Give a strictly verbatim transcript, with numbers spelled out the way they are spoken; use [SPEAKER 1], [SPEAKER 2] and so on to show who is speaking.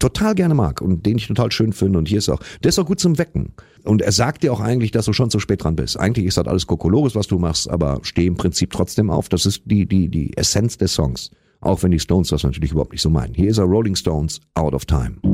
[SPEAKER 1] total gerne mag und den ich total schön finde. Und hier ist auch, der ist auch gut zum Wecken. Und er sagt dir auch eigentlich, dass du schon zu spät dran bist. Eigentlich ist das alles Kokolores, was du machst, aber steh im Prinzip trotzdem auf. Das ist die, die, die Essenz des Songs. Auch wenn die Stones das natürlich überhaupt nicht so meinen. Hier ist er, Rolling Stones, Out of Time.